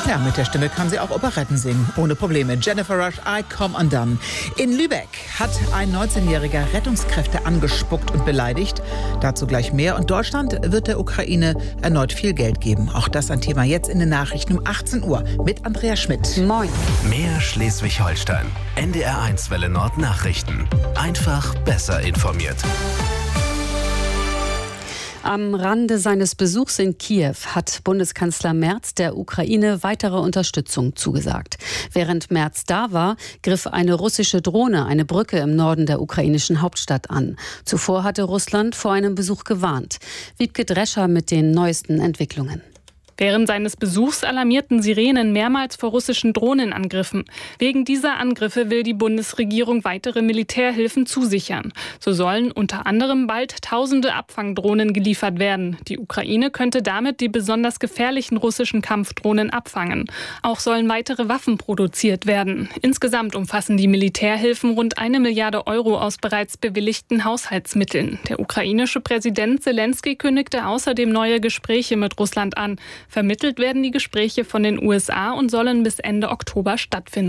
Ja, mit der Stimme kann sie auch Operetten singen. Ohne Probleme. Jennifer Rush, I Come Undone. In Lübeck hat ein 19-jähriger Rettungskräfte angespuckt und beleidigt. Dazu gleich mehr. Und Deutschland wird der Ukraine erneut viel Geld geben. Auch das ein Thema jetzt in den Nachrichten um 18 Uhr mit Andrea Schmidt. Moin. Mehr Schleswig-Holstein. NDR1 Welle Nord Nachrichten. Einfach besser informiert. Am Rande seines Besuchs in Kiew hat Bundeskanzler Merz der Ukraine weitere Unterstützung zugesagt. Während Merz da war, griff eine russische Drohne eine Brücke im Norden der ukrainischen Hauptstadt an. Zuvor hatte Russland vor einem Besuch gewarnt. Wiebke Drescher mit den neuesten Entwicklungen. Während seines Besuchs alarmierten Sirenen mehrmals vor russischen Drohnenangriffen. Wegen dieser Angriffe will die Bundesregierung weitere Militärhilfen zusichern. So sollen unter anderem bald Tausende Abfangdrohnen geliefert werden. Die Ukraine könnte damit die besonders gefährlichen russischen Kampfdrohnen abfangen. Auch sollen weitere Waffen produziert werden. Insgesamt umfassen die Militärhilfen rund 1 Milliarde Euro aus bereits bewilligten Haushaltsmitteln. Der ukrainische Präsident Zelensky kündigte außerdem neue Gespräche mit Russland an. Vermittelt werden die Gespräche von den USA und sollen bis Ende Oktober stattfinden.